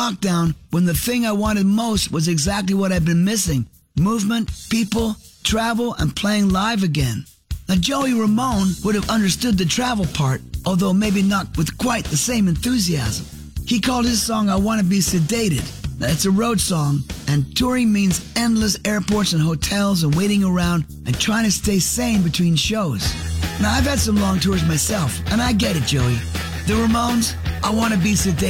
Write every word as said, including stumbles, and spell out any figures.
lockdown when the thing I wanted most was exactly what I've been missing. Movement, people, travel, and playing live again. Now, Joey Ramone would have understood the travel part, although maybe not with quite the same enthusiasm. He called his song I Wanna Be Sedated. Now, it's a road song, and touring means endless airports and hotels and waiting around and trying to stay sane between shows. Now, I've had some long tours myself, and I get it, Joey. The Ramones, I Wanna Be Sedated.